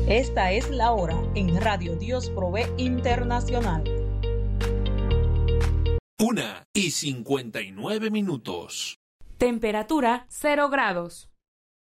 Esta es la hora en Radio Dios Provee Internacional. 1:59. Temperatura 0 grados.